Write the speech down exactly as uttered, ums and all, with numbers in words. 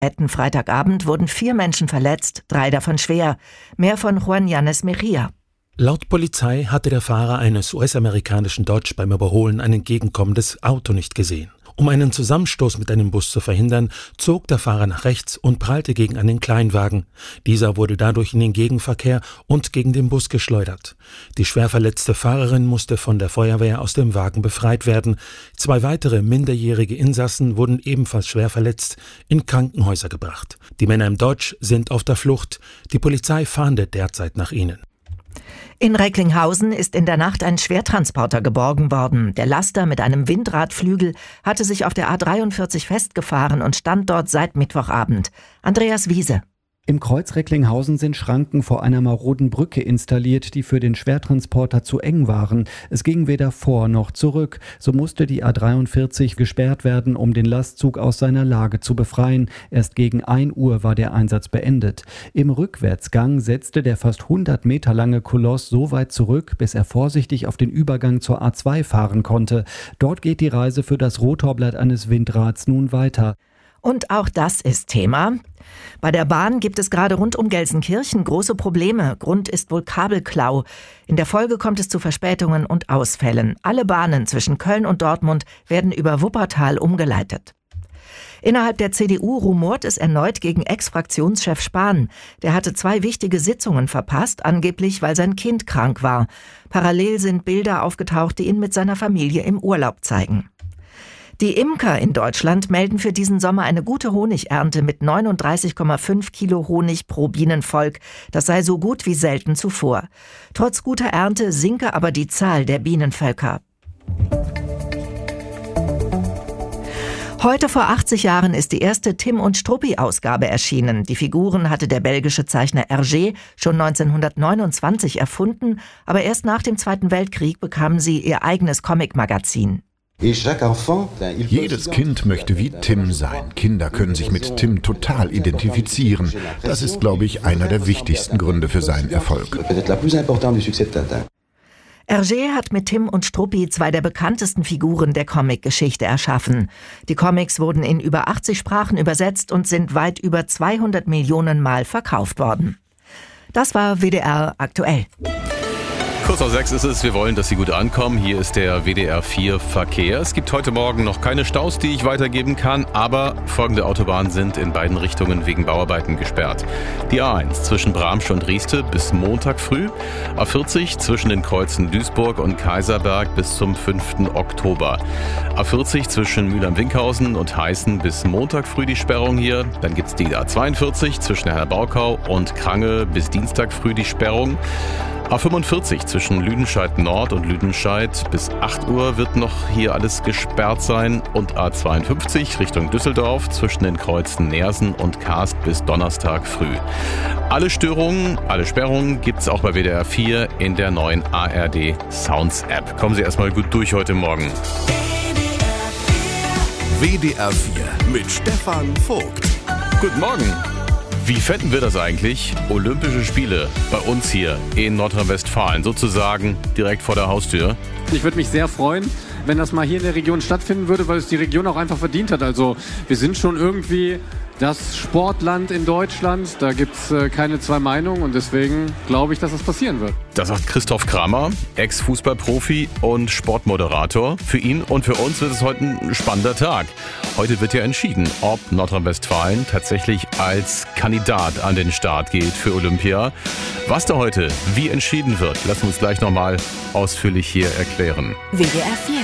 Freitagabend wurden vier Menschen verletzt, drei davon schwer. Mehr von Juan Yanes Mejia. Laut Polizei hatte der Fahrer eines U S-amerikanischen Dodge beim Überholen ein entgegenkommendes Auto nicht gesehen. Um einen Zusammenstoß mit einem Bus zu verhindern, zog der Fahrer nach rechts und prallte gegen einen Kleinwagen. Dieser wurde dadurch in den Gegenverkehr und gegen den Bus geschleudert. Die schwer verletzte Fahrerin musste von der Feuerwehr aus dem Wagen befreit werden. Zwei weitere minderjährige Insassen wurden ebenfalls schwer verletzt in Krankenhäuser gebracht. Die Männer im Dodge sind auf der Flucht. Die Polizei fahndet derzeit nach ihnen. In Recklinghausen ist in der Nacht ein Schwertransporter geborgen worden. Der Laster mit einem Windradflügel hatte sich auf der A dreiundvierzig festgefahren und stand dort seit Mittwochabend. Andreas Wiese. Im Kreuz Recklinghausen sind Schranken vor einer maroden Brücke installiert, die für den Schwertransporter zu eng waren. Es ging weder vor noch zurück. So musste die A dreiundvierzig gesperrt werden, um den Lastzug aus seiner Lage zu befreien. Erst gegen ein Uhr war der Einsatz beendet. Im Rückwärtsgang setzte der fast hundert Meter lange Koloss so weit zurück, bis er vorsichtig auf den Übergang zur A zwei fahren konnte. Dort geht die Reise für das Rotorblatt eines Windrads nun weiter. Und auch das ist Thema. Bei der Bahn gibt es gerade rund um Gelsenkirchen große Probleme. Grund ist wohl Kabelklau. In der Folge kommt es zu Verspätungen und Ausfällen. Alle Bahnen zwischen Köln und Dortmund werden über Wuppertal umgeleitet. Innerhalb der C D U rumort es erneut gegen Ex-Fraktionschef Spahn. Der hatte zwei wichtige Sitzungen verpasst, angeblich weil sein Kind krank war. Parallel sind Bilder aufgetaucht, die ihn mit seiner Familie im Urlaub zeigen. Die Imker in Deutschland melden für diesen Sommer eine gute Honigernte mit neununddreißig Komma fünf Kilo Honig pro Bienenvolk. Das sei so gut wie selten zuvor. Trotz guter Ernte sinke aber die Zahl der Bienenvölker. Heute vor achtzig Jahren ist die erste Tim und Struppi-Ausgabe erschienen. Die Figuren hatte der belgische Zeichner Hergé schon neunzehnhundertneunundzwanzig erfunden, aber erst nach dem Zweiten Weltkrieg bekamen sie ihr eigenes Comic-Magazin. Jedes Kind möchte wie Tim sein. Kinder können sich mit Tim total identifizieren. Das ist, glaube ich, einer der wichtigsten Gründe für seinen Erfolg. Hergé hat mit Tim und Struppi zwei der bekanntesten Figuren der Comic-Geschichte erschaffen. Die Comics wurden in über achtzig Sprachen übersetzt und sind weit über zweihundert Millionen Mal verkauft worden. Das war W D R aktuell. Kurz nach sechs ist es, wir wollen, dass Sie gut ankommen. Hier ist der W D R vier Verkehr. Es gibt heute Morgen noch keine Staus, die ich weitergeben kann, aber folgende Autobahnen sind in beiden Richtungen wegen Bauarbeiten gesperrt. Die A eins zwischen Bramsch und Rieste bis Montag früh, A vierzig zwischen den Kreuzen Duisburg und Kaiserberg bis zum fünften Oktober. A vierzig zwischen Mülheim-Winkhausen und Heißen bis Montag früh die Sperrung hier. Dann gibt es die A zweiundvierzig zwischen Herrn-Baukau und Krange bis Dienstag früh die Sperrung. A fünfundvierzig zwischen Lüdenscheid Nord und Lüdenscheid bis acht Uhr wird noch hier alles gesperrt sein und A zweiundfünfzig Richtung Düsseldorf zwischen den Kreuzen Neersen und Karst bis Donnerstag früh. Alle Störungen, alle Sperrungen gibt's auch bei W D R vier in der neuen A R D Sounds App. Kommen Sie erstmal gut durch heute Morgen. W D R vier mit Stefan Vogt. Guten Morgen. Wie fänden wir das eigentlich? Olympische Spiele bei uns hier in Nordrhein-Westfalen, sozusagen direkt vor der Haustür. Ich würde mich sehr freuen, wenn das mal hier in der Region stattfinden würde, weil es die Region auch einfach verdient hat. Also wir sind schon irgendwie das Sportland in Deutschland. Da gibt es äh, keine zwei Meinungen und deswegen glaube ich, dass das passieren wird. Das sagt Christoph Kramer, Ex-Fußballprofi und Sportmoderator. Für ihn und für uns wird es heute ein spannender Tag. Heute wird ja entschieden, ob Nordrhein-Westfalen tatsächlich als Kandidat an den Start geht für Olympia. Was da heute wie entschieden wird, lassen wir uns gleich nochmal ausführlich hier erklären. W D R vier